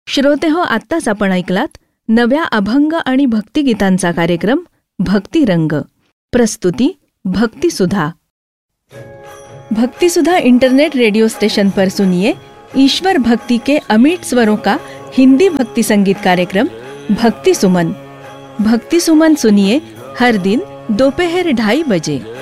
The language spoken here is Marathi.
श्रोते हो, आत्ताच आपण ऐकलात नव्या अभंग आणि भक्तिगीतांचा कार्यक्रम भक्तिरंग. प्रस्तुति भक्तिसुधा. भक्तिसुधा इंटरनेट रेडियो स्टेशन पर सुनिए ईश्वर भक्ति के अमिट स्वरों का हिंदी भक्ति संगीत कार्यक्रम भक्ति सुमन. भक्ति सुमन सुनिए हर दिन दोपहर 2:30 बजे.